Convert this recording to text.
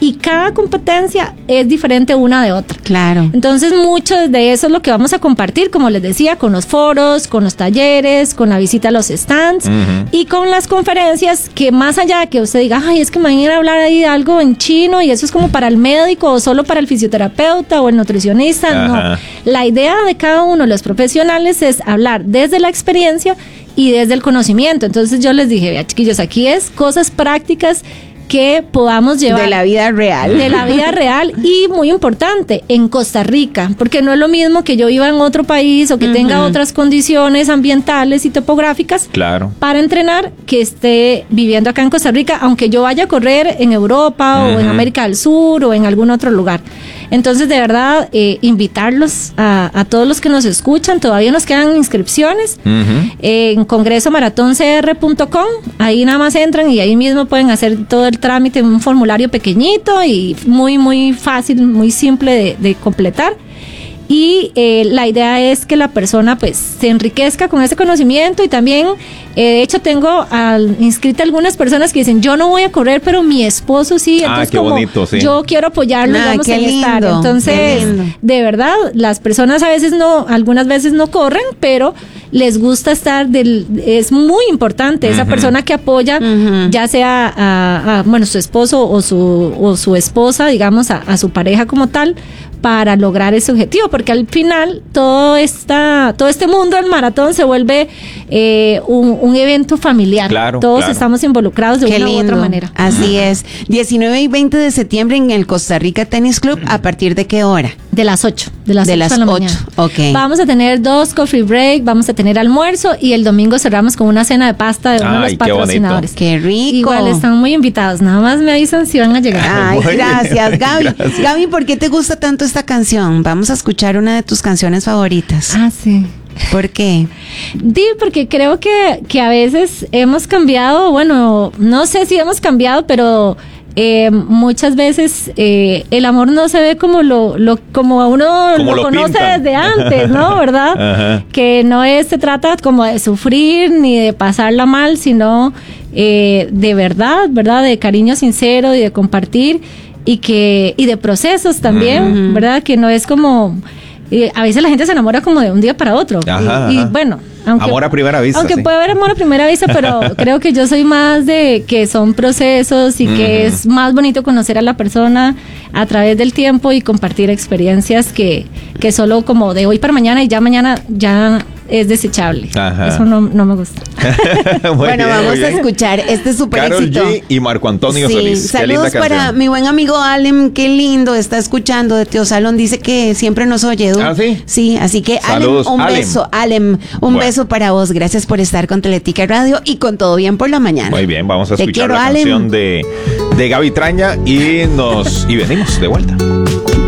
y cada competencia es diferente una de otra. Claro. Entonces mucho de eso es lo que vamos a compartir, como les decía, con los foros, con los talleres, con la visita a los stands y con las conferencias, que más allá de que usted diga, ay, es que me van a ir a hablar ahí de algo en chino y eso es como para el médico o solo para el fisioterapeuta o el nutricionista, no. La idea de cada uno de los profesionales es hablar desde la experiencia y desde el conocimiento. Entonces yo les dije, vea, chiquillos, aquí es cosas prácticas que podamos llevar de la vida real. De la vida real y muy importante, en Costa Rica, porque no es lo mismo que yo viva en otro país o que tenga otras condiciones ambientales y topográficas para entrenar que esté viviendo acá en Costa Rica, aunque yo vaya a correr en Europa o en América del Sur o en algún otro lugar. Entonces, de verdad, invitarlos a todos los que nos escuchan. Todavía nos quedan inscripciones en congresomaratóncr.com. Ahí nada más entran y ahí mismo pueden hacer todo el trámite en un formulario pequeñito y muy, muy fácil, muy simple de completar. Y la idea es que la persona pues se enriquezca con ese conocimiento y también de hecho tengo inscrita algunas personas que dicen yo no voy a correr pero mi esposo sí, entonces qué como bonito, sí. Yo quiero apoyarlo, vamos a estar. Entonces de verdad las personas a veces algunas veces no corren pero les gusta estar es muy importante esa persona que apoya ya sea a su esposo o su esposa, digamos a su pareja como tal, para lograr ese objetivo, porque al final todo este mundo del maratón se vuelve un evento familiar. Todos estamos involucrados de una u otra manera. Así es. 19 y 20 de septiembre en el Costa Rica Tennis Club, ¿a partir de qué hora? De las 8. De las 8 de la mañana. Okay. Vamos a tener 2 coffee break, vamos a tener almuerzo y el domingo cerramos con una cena de pasta de uno de los patrocinadores. Qué rico. Igual están muy invitados, nada más me avisan si van a llegar. Ay, gracias, Gaby. Gracias. Gaby, ¿por qué te gusta tanto esta canción? Vamos a escuchar una de tus canciones favoritas. Ah, sí. ¿Por qué? Porque creo que a veces hemos cambiado, bueno, no sé si hemos cambiado, pero muchas veces el amor no se ve como como a uno como lo conoce pintan desde antes, ¿no? ¿Verdad? Que no se trata como de sufrir ni de pasarla mal, sino de verdad, de cariño sincero y de compartir y de procesos también, ¿verdad? Que no es como a veces la gente se enamora como de un día para otro. Y bueno, amor a primera vista. Aunque sí. puede haber amor a primera vista, pero creo que yo soy más de que son procesos y que es más bonito conocer a la persona a través del tiempo y compartir experiencias que solo como de hoy para mañana y ya mañana ya es desechable. Eso no me gusta. Bueno, vamos a escuchar este super éxito. Karol G y Marco Antonio Solís. Saludos para mi buen amigo Alem, qué lindo, está escuchando de Tío Salón, dice que siempre nos oye. ¿Ah, sí? Sí, así que saludos, Alem, beso, Alem, beso para vos, gracias por estar con Teletica Radio y con Todo Bien por la Mañana. Muy bien, vamos a escuchar la canción de Gaby Traña y venimos de vuelta.